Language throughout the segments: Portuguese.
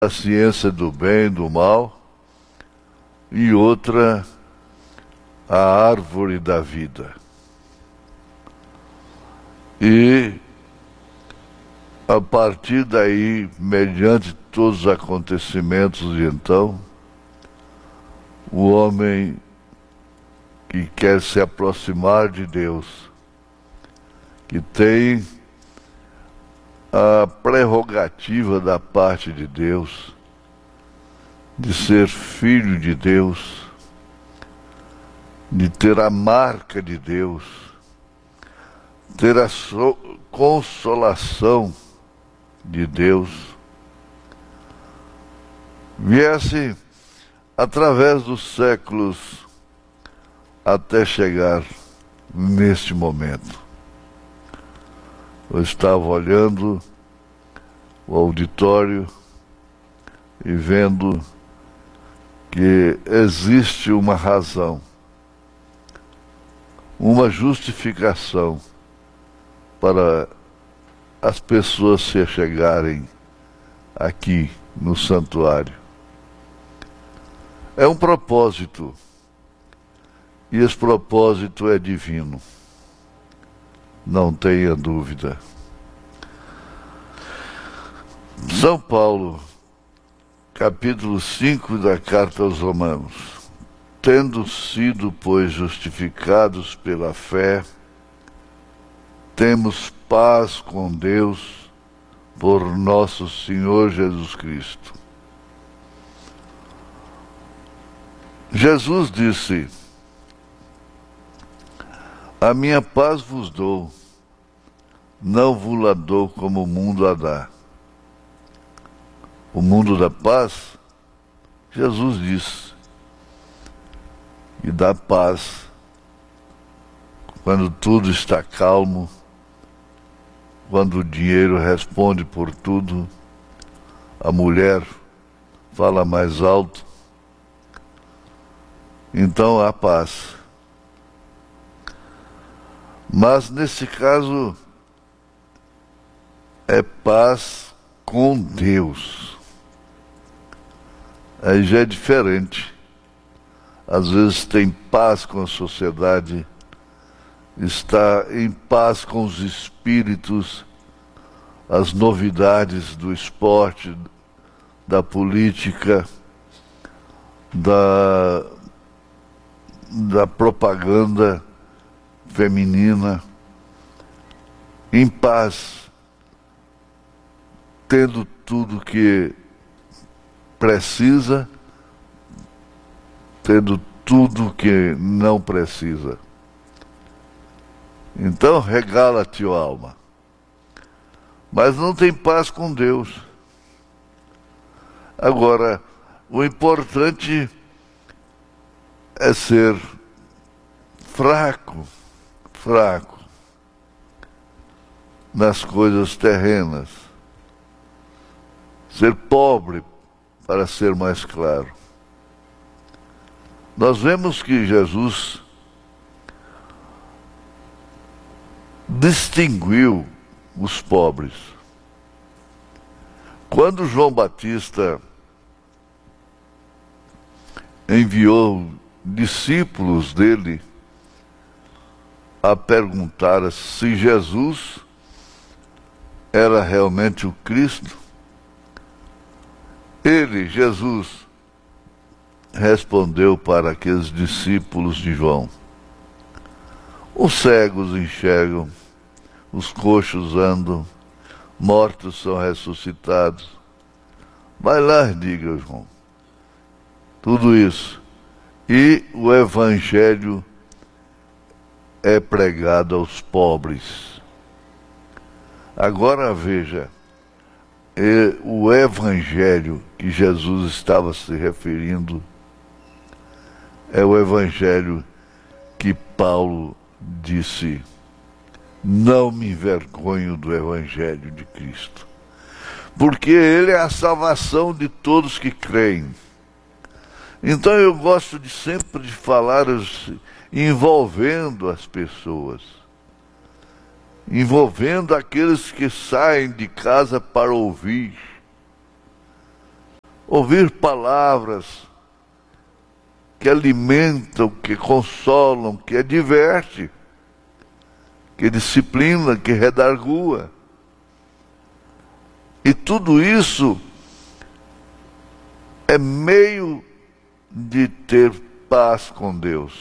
a ciência do bem e do mal, e outra, a árvore da vida. E, a partir daí, mediante todos os acontecimentos, então, o homem que quer se aproximar de Deus, que tem a prerrogativa da parte de Deus, de ser filho de Deus, de ter a marca de Deus, ter a consolação de Deus, viesse através dos séculos até chegar neste momento. Eu estava olhando o auditório e vendo que existe uma razão, uma justificação para as pessoas se chegarem aqui no santuário. É um propósito, e esse propósito é divino, não tenha dúvida. São Paulo, capítulo 5 da carta aos Romanos: tendo sido, pois, justificados pela fé, temos paz com Deus por nosso Senhor Jesus Cristo. Jesus disse: a minha paz vos dou, não vos la dou como o mundo a dá. O mundo da paz, Jesus disse, e dá paz quando tudo está calmo, quando o dinheiro responde por tudo, a mulher fala mais alto, então há paz. Mas nesse caso é paz com Deus. Aí já é diferente. Às vezes tem paz com a sociedade, está em paz com os espíritos, as novidades do esporte, da política, da propaganda feminina, em paz, tendo tudo que precisa, tendo tudo que não precisa. Então regala-te, ó alma. Mas não tem paz com Deus. Agora, o importante é ser fraco nas coisas terrenas. Ser pobre, para ser mais claro. Nós vemos que Jesus distinguiu os pobres. Quando João Batista enviou discípulos dele a perguntar se Jesus era realmente o Cristo, Jesus, respondeu para aqueles discípulos de João: os cegos enxergam, os coxos andam, mortos são ressuscitados. Vai lá e diga, João, tudo isso. E o Evangelho é pregado aos pobres. Agora veja, o Evangelho que Jesus estava se referindo é o Evangelho que Paulo disse: não me envergonho do Evangelho de Cristo, porque ele é a salvação de todos que creem. Então eu gosto de sempre de falar envolvendo as pessoas, envolvendo aqueles que saem de casa para ouvir ouvir palavras que alimentam, que consolam, que adverte, que disciplina, que redargua. E tudo isso é meio de ter paz com Deus.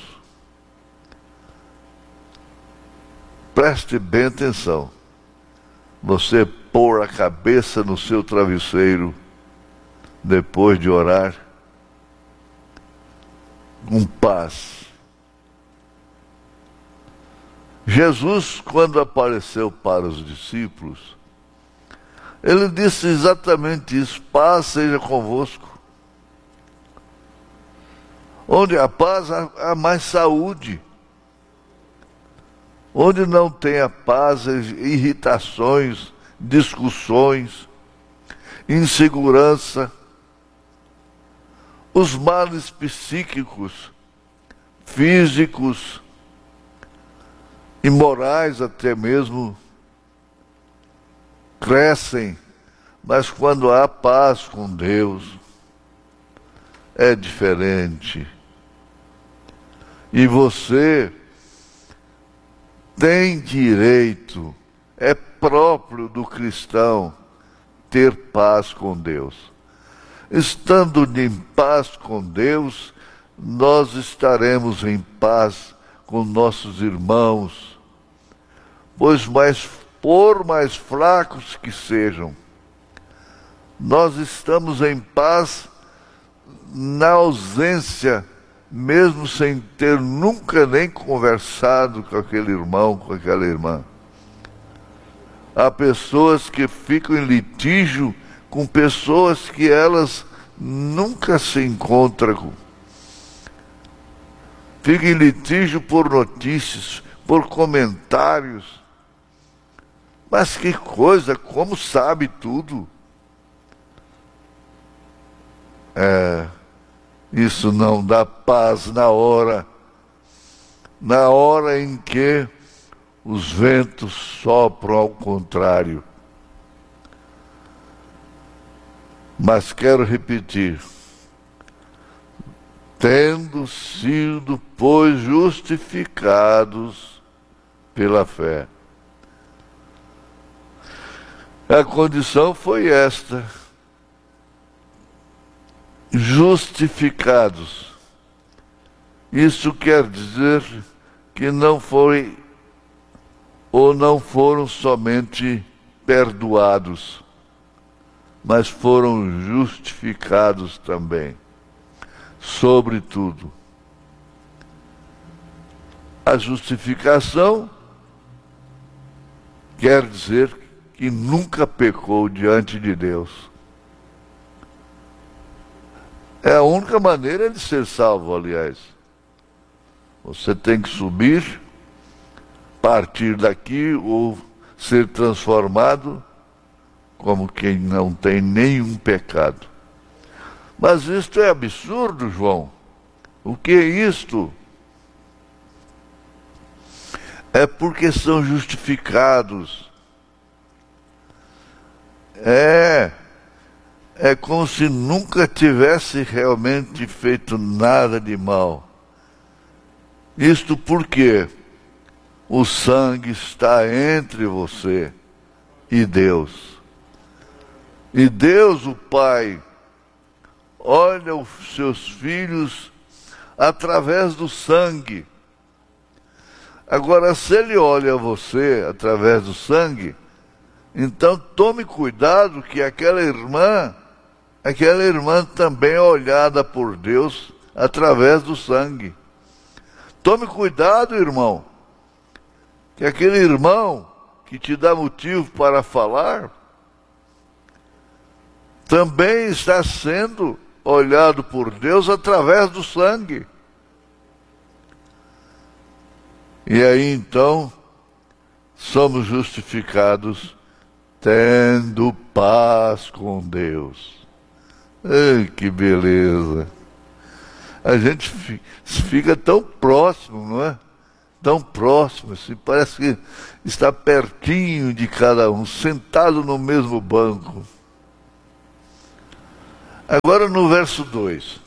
Preste bem atenção. Você pôr a cabeça no seu travesseiro depois de orar com paz. Jesus, quando apareceu para os discípulos, ele disse exatamente isso: paz seja convosco. Onde há paz, há mais saúde. Onde não tem a paz, irritações, discussões, insegurança, os males psíquicos, físicos e morais até mesmo crescem. Mas quando há paz com Deus, é diferente. E você tem direito, é próprio do cristão ter paz com Deus. Estando em paz com Deus, nós estaremos em paz com nossos irmãos, pois por mais fracos que sejam, nós estamos em paz na ausência, mesmo sem ter nunca nem conversado com aquele irmão, com aquela irmã. Há pessoas que ficam em litígio com pessoas que elas nunca se encontram. Ficam em litígio por notícias, por comentários. Mas que coisa, como sabe tudo? Isso não dá paz na hora em que os ventos sopram ao contrário. Mas quero repetir: tendo sido, pois, justificados pela fé. A condição foi esta: justificados. Isso quer dizer que não foi ou não foram somente perdoados, mas foram justificados também. Sobretudo, a justificação quer dizer que nunca pecou diante de Deus. É a única maneira de ser salvo, aliás. Você tem que subir, partir daqui ou ser transformado como quem não tem nenhum pecado. Mas isto é absurdo, João. O que é isto? É porque são justificados. É como se nunca tivesse realmente feito nada de mal. Isto porque o sangue está entre você e Deus. E Deus, o Pai, olha os seus filhos através do sangue. Agora, se Ele olha você através do sangue, então tome cuidado que aquela irmã também é olhada por Deus através do sangue. Tome cuidado, irmão, que aquele irmão que te dá motivo para falar também está sendo olhado por Deus através do sangue. E aí então somos justificados tendo paz com Deus. Ai, que beleza! A gente fica tão próximo, não é? Tão próximo, assim, parece que está pertinho de cada um, sentado no mesmo banco. Agora no verso 2.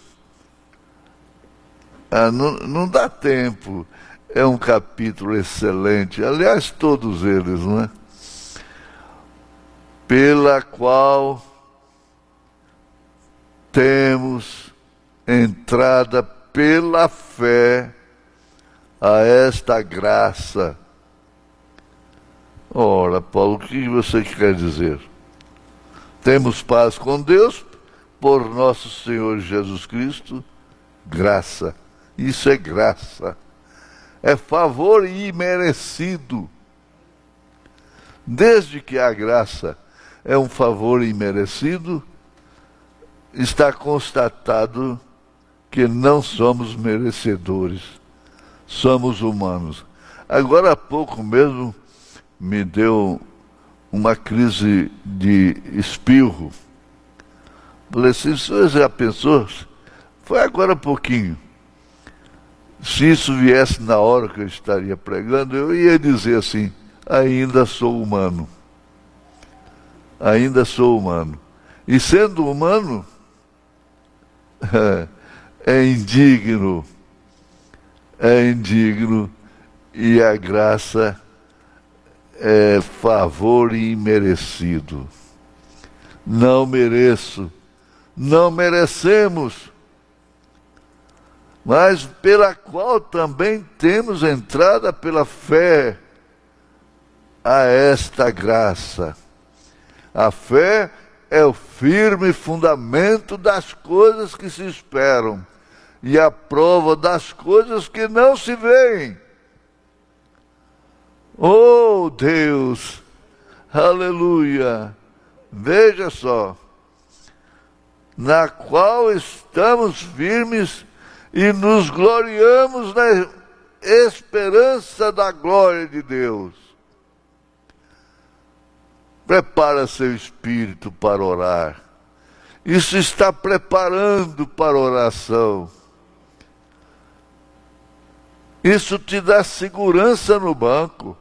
Não dá tempo. É um capítulo excelente. Aliás, todos eles, não é? Pela qual temos entrada pela fé a esta graça. Ora, Paulo, o que você quer dizer? Temos paz com Deus por nosso Senhor Jesus Cristo, graça. Isso é graça. É favor imerecido. Desde que a graça é um favor imerecido, está constatado que não somos merecedores, somos humanos. Agora há pouco mesmo me deu uma crise de espirro. Falei assim, você já pensou? Foi agora há pouquinho. Se isso viesse na hora que eu estaria pregando, eu ia dizer assim, ainda sou humano. Ainda sou humano. E sendo humano, é indigno, e a graça é favor imerecido. Não mereço, não merecemos, mas pela qual também temos entrada pela fé a esta graça. A fé é o firme fundamento das coisas que se esperam e a prova das coisas que não se veem. Oh Deus, aleluia, veja só, na qual estamos firmes e nos gloriamos na esperança da glória de Deus. Prepara seu espírito para orar. Isso está preparando para a oração. Isso te dá segurança no banco.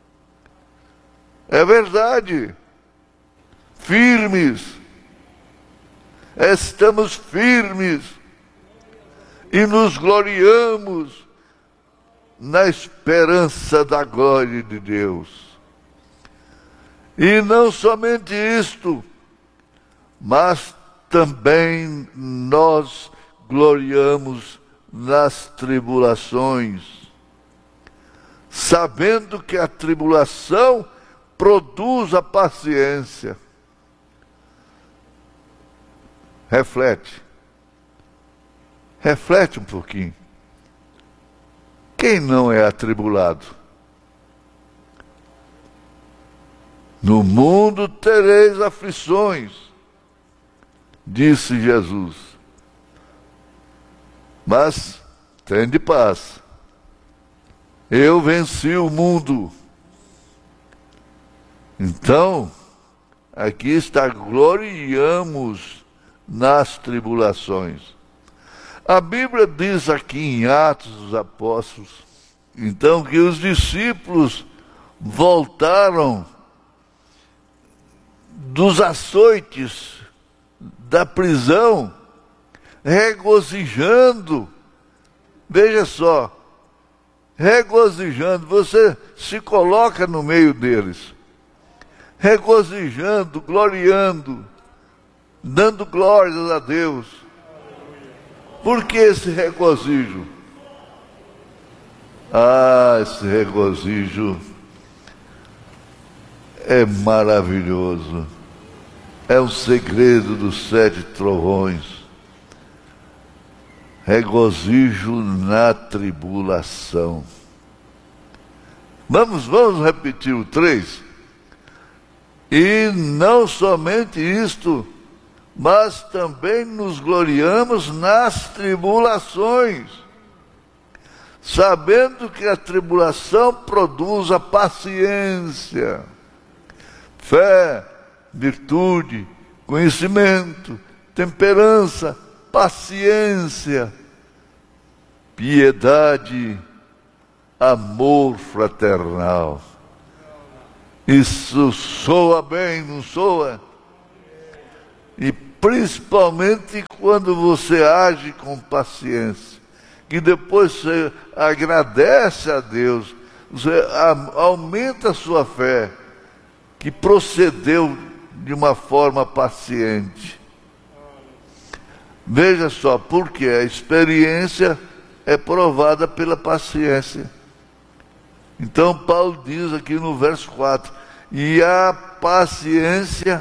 É verdade. Firmes. Estamos firmes. E nos gloriamos na esperança da glória de Deus. E não somente isto, mas também nós gloriamos nas tribulações, sabendo que a tribulação produz a paciência. Reflete um pouquinho. Quem não é atribulado? No mundo tereis aflições, disse Jesus. Mas tende paz. Eu venci o mundo. Então, aqui está, gloriamos nas tribulações. A Bíblia diz aqui em Atos dos Apóstolos, então, que os discípulos voltaram dos açoites da prisão, regozijando. Veja só, regozijando, você se coloca no meio deles, regozijando, gloriando, dando glórias a Deus. Por que esse regozijo? Esse regozijo é maravilhoso. É um segredo dos 7 trovões. Regozijo na tribulação. Vamos repetir o 3. E não somente isto, mas também nos gloriamos nas tribulações, sabendo que a tribulação produz a paciência, fé, virtude, conhecimento, temperança, paciência, piedade, amor fraternal. Isso soa bem, não soa? E principalmente quando você age com paciência, que depois você agradece a Deus, você aumenta a sua fé, que procedeu de uma forma paciente. Veja só, porque a experiência é provada pela paciência. Então Paulo diz aqui no verso 4, e a paciência,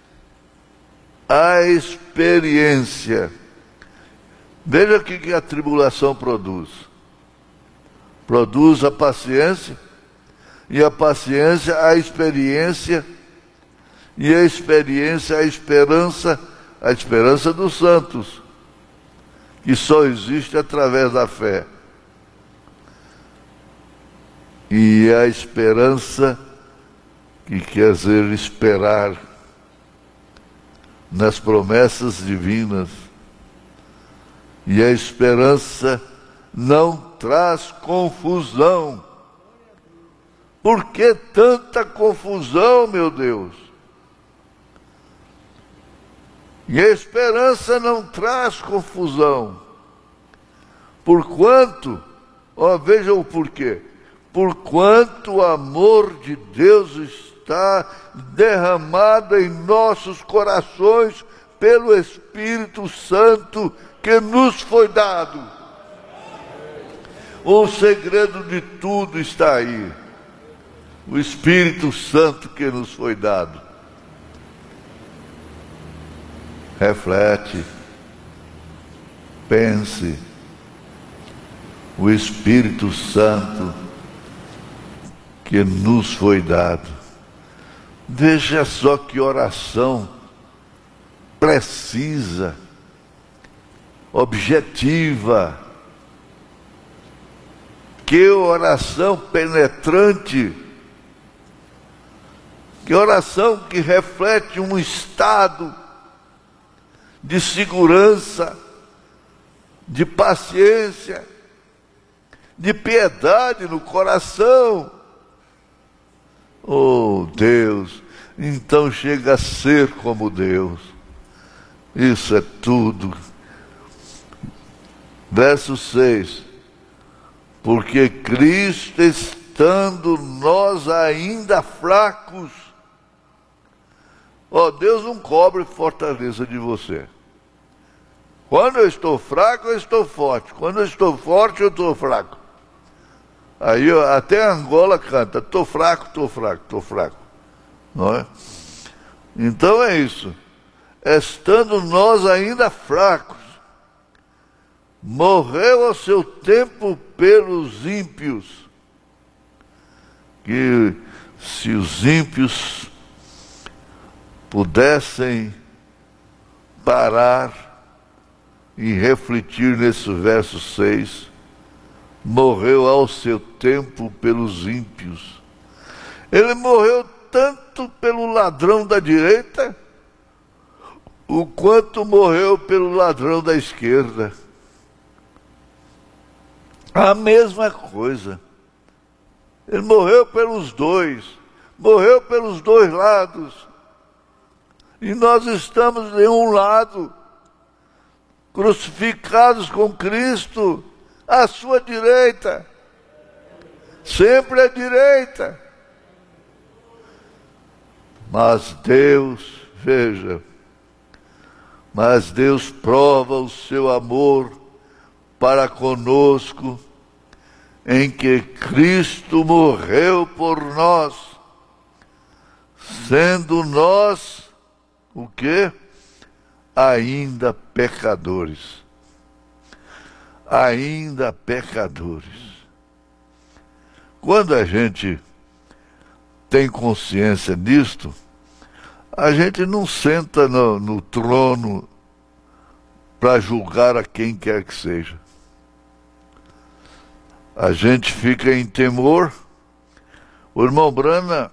a experiência. Veja o que a tribulação produz. Produz a paciência, e a paciência a experiência, e a experiência a esperança dos santos, que só existe através da fé. E a esperança, que quer dizer esperar nas promessas divinas. E a esperança não traz confusão. Por que tanta confusão, meu Deus? E a esperança não traz confusão. Porquanto, veja o porquê. Porquanto o amor de Deus está derramado em nossos corações pelo Espírito Santo que nos foi dado. O segredo de tudo está aí. O Espírito Santo que nos foi dado. Reflete, pense. O Espírito Santo que nos foi dado. Veja só que oração precisa, objetiva, que oração penetrante, que oração que reflete um estado de segurança, de paciência, de piedade no coração. Oh Deus, então chega a ser como Deus. Isso é tudo. Verso 6. Porque Cristo, estando nós ainda fracos, Deus não cobre fortaleza de você. Quando eu estou fraco, eu estou forte. Quando eu estou forte, eu estou fraco. Aí até Angola canta, estou fraco, estou fraco, estou fraco. Não é? Então é isso. Estando nós ainda fracos, morreu ao seu tempo pelos ímpios. Que se os ímpios pudessem parar e refletir nesse verso 6, morreu ao seu tempo pelos ímpios. Ele morreu tanto pelo ladrão da direita, o quanto morreu pelo ladrão da esquerda. A mesma coisa. Ele morreu pelos dois lados. E nós estamos de um lado, crucificados com Cristo, à sua direita, sempre à direita. Mas Deus, veja, mas Deus prova o seu amor para conosco, em que Cristo morreu por nós, sendo nós, o quê? Ainda pecadores. Ainda pecadores. Quando a gente tem consciência disto, a gente não senta no trono para julgar a quem quer que seja. A gente fica em temor. O irmão Brana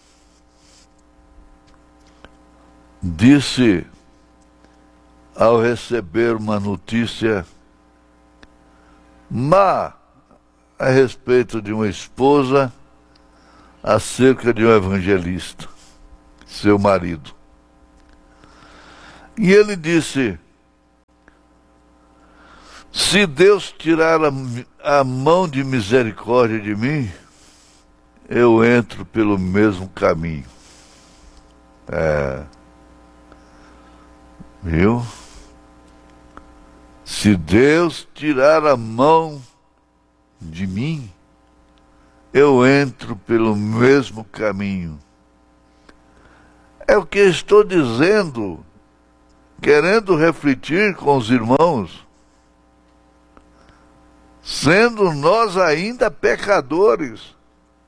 disse, ao receber uma notícia má a respeito de uma esposa, acerca de um evangelista, seu marido. E ele disse: se Deus tirar a mão de misericórdia de mim, eu entro pelo mesmo caminho. Viu? Se Deus tirar a mão de mim, eu entro pelo mesmo caminho. É o que estou dizendo, querendo refletir com os irmãos, sendo nós ainda pecadores.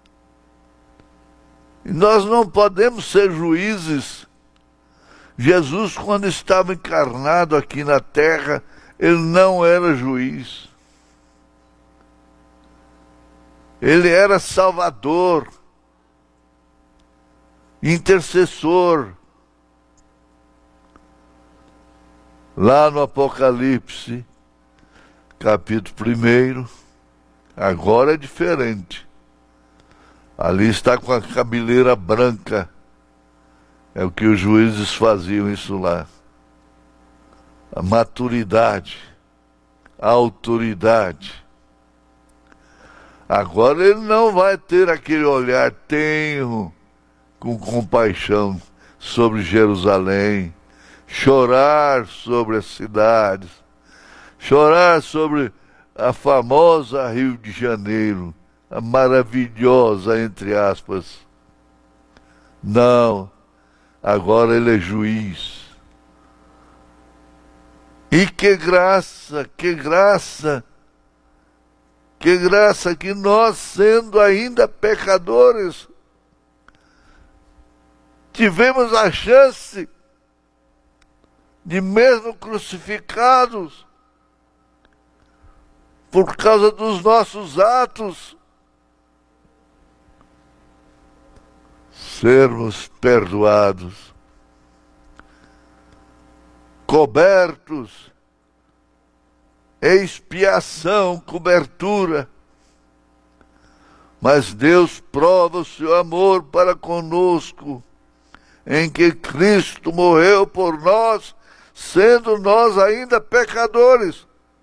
E nós não podemos ser juízes. Jesus, quando estava encarnado aqui na terra, ele não era juiz. Ele era salvador, intercessor. Lá no Apocalipse, capítulo 1, agora é diferente. Ali está com a cabeleira branca. É o que os juízes faziam isso lá. A maturidade, a autoridade. Agora ele não vai ter aquele olhar tenro, com compaixão sobre Jerusalém, chorar sobre as cidades, chorar sobre a famosa Rio de Janeiro, a maravilhosa, entre aspas. Não, agora ele é juiz. E que graça, que graça, que graça que nós, sendo ainda pecadores, tivemos a chance de, mesmo crucificados, por causa dos nossos atos, sermos perdoados, cobertos, expiação, cobertura. Mas Deus prova o seu amor para conosco, em que Cristo morreu por nós, sendo nós ainda pecadores.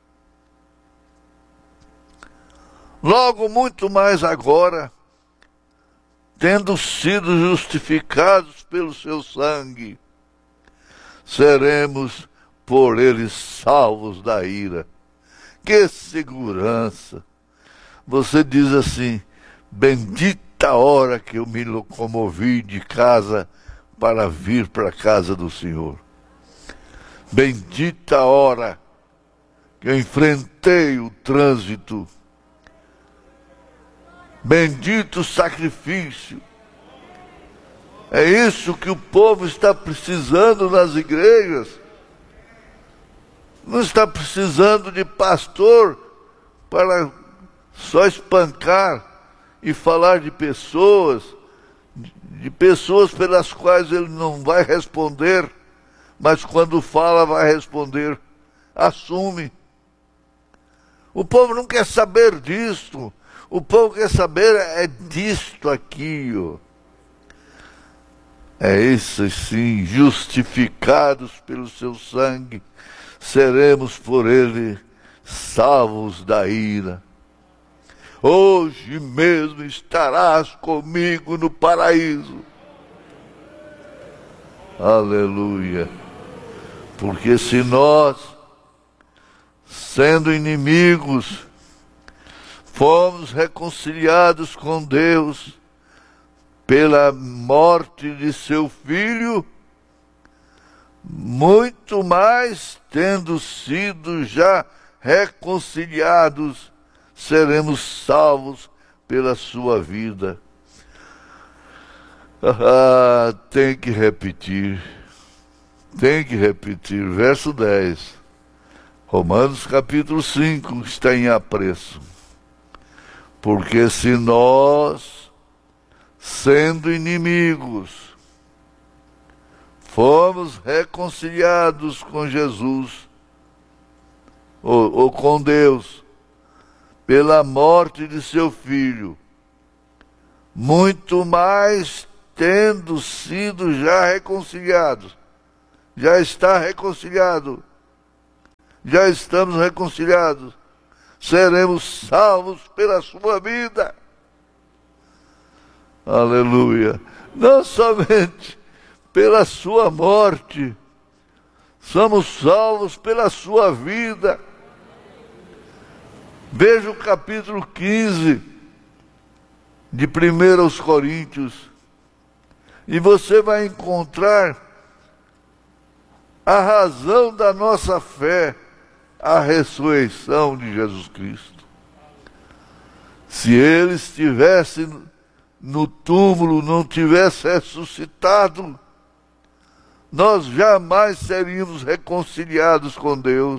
Logo, muito mais agora, tendo sido justificados pelo seu sangue, seremos por ele salvos da ira. Que segurança! Você diz assim: bendita a hora que eu me locomovi de casa para vir para a casa do Senhor. Bendita a hora que eu enfrentei o trânsito. Bendito o sacrifício. É isso que o povo está precisando nas igrejas. Não está precisando de pastor para só espancar e falar de pessoas pelas quais ele não vai responder, mas quando fala vai responder. Assume. O povo não quer saber disto. O povo quer saber é disto aqui, ó. É isso sim, justificados pelo seu sangue, seremos por ele salvos da ira. Hoje mesmo estarás comigo no paraíso. Aleluia. Porque se nós, sendo inimigos, fomos reconciliados com Deus pela morte de seu Filho, muito mais, tendo sido já reconciliados, seremos salvos pela sua vida. Tem que repetir. Verso 10. Romanos capítulo 5 está em apreço. Porque se nós, sendo inimigos, fomos reconciliados com Jesus, ou com Deus, pela morte de seu Filho, muito mais, tendo sido já reconciliados, já está reconciliado. Já estamos reconciliados. Seremos salvos pela sua vida. Aleluia. Não somente pela sua morte, somos salvos pela sua vida. Veja o capítulo 15 de 1 Coríntios, e você vai encontrar a razão da nossa fé, a ressurreição de Jesus Cristo. Se ele estivesse no túmulo, não tivesse ressuscitado, nós jamais seríamos reconciliados com Deus.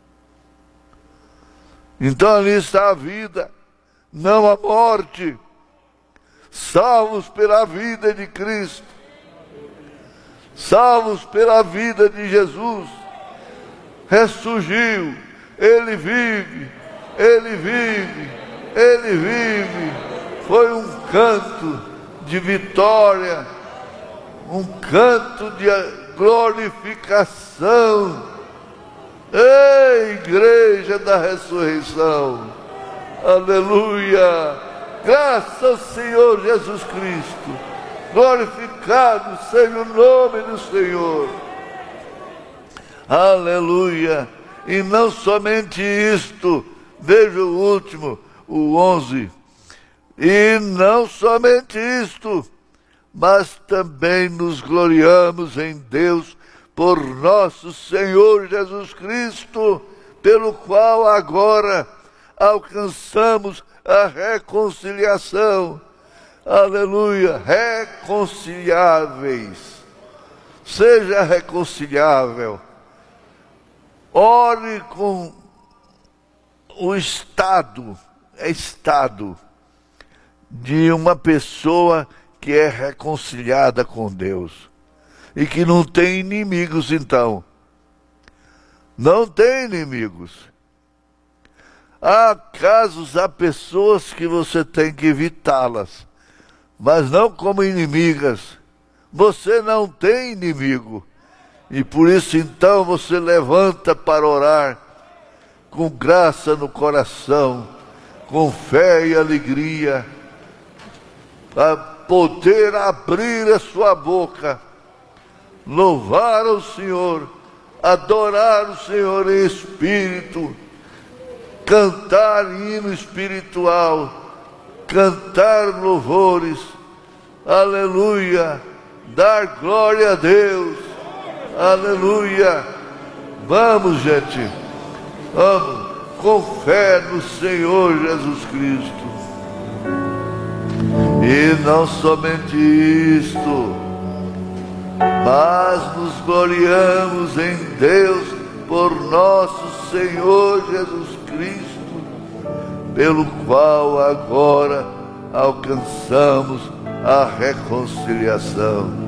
Então ali está a vida, não a morte. Salvos pela vida de Cristo, salvos pela vida de Jesus. Ressurgiu, Ele vive, Ele vive, Ele vive. Foi um canto de vitória, um canto de glorificação. Ei, igreja da ressurreição, aleluia, graças ao Senhor Jesus Cristo, glorificado seja o nome do Senhor, aleluia. E não somente isto, veja o último, o 11, e não somente isto, mas também nos gloriamos em Deus por nosso Senhor Jesus Cristo, pelo qual agora alcançamos a reconciliação. Aleluia, reconciliáveis. Seja reconciliável. Ore com o estado de uma pessoa que é reconciliada com Deus. E que não tem inimigos, então. Não tem inimigos. Há casos, há pessoas que você tem que evitá-las, mas não como inimigas. Você não tem inimigo. E por isso, então, você levanta para orar, com graça no coração, com fé e alegria, para poder abrir a sua boca, louvar ao Senhor, adorar o Senhor em espírito, cantar hino espiritual, cantar louvores, aleluia, dar glória a Deus, aleluia. Vamos, gente, vamos, com fé no Senhor Jesus Cristo. E não somente isto, mas nos gloriamos em Deus por nosso Senhor Jesus Cristo, pelo qual agora alcançamos a reconciliação.